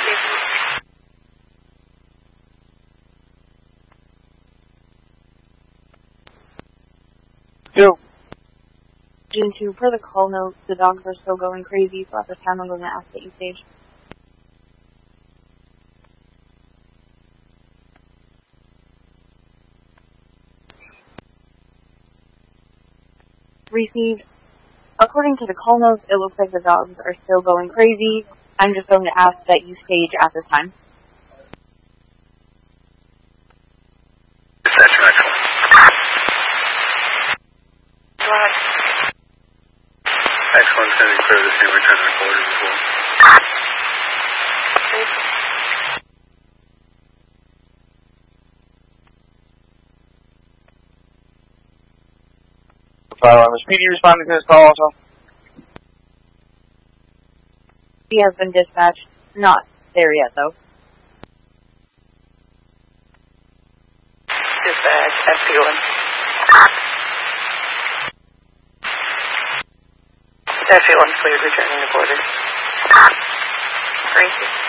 Yo. June 2, per the call note, the dogs are still going crazy, so at this time I'm going to ask that you stage. Received. According to the call notes, it looks like the dogs are still going crazy. I'm just going to ask that you stage at this time. Excellent, sending clear the same return to the quarters as well. Is PD responding to this call also? He has been dispatched. Not there yet, though. Dispatch, FP1. FP1 cleared, returning to quarters. Thank you.